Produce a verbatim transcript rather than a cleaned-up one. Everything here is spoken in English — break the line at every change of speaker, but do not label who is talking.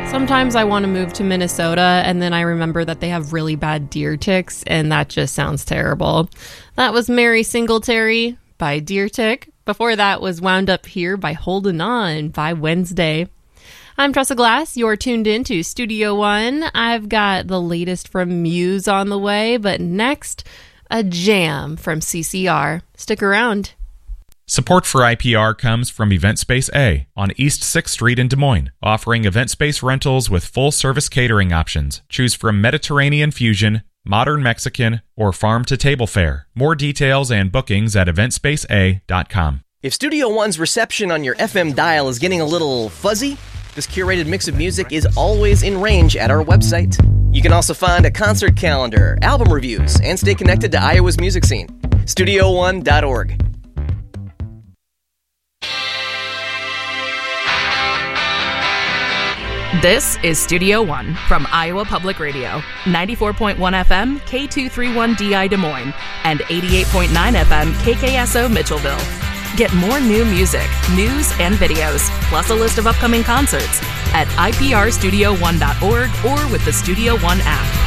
Sometimes I want to move to Minnesota, and then I remember that they have really bad deer ticks, and that just sounds terrible. That was Mary Singletary by Deer Tick. Before that was Wound Up Here by Holdin' On by Wednesday. I'm Tressa Glass. You're tuned in to Studio One. I've got the latest from Muse on the way, but next, a jam from C C R. Stick around.
Support for I P R comes from Event Space A on East sixth Street in Des Moines, offering event space rentals with full-service catering options. Choose from Mediterranean fusion, modern Mexican, or farm-to-table fare. More details and bookings at event space a dot com.
If Studio One's reception on your F M dial is getting a little fuzzy, this curated mix of music is always in range at our website. You can also find a concert calendar, album reviews, and stay connected to Iowa's music scene. studio one dot org.
This is Studio One from Iowa Public Radio, ninety-four point one F M, K two thirty-one D I Des Moines, and eighty-eight point nine F M, K K S O Mitchellville. Get more new music, news, and videos, plus a list of upcoming concerts at I P R studio one dot org or with the Studio One app.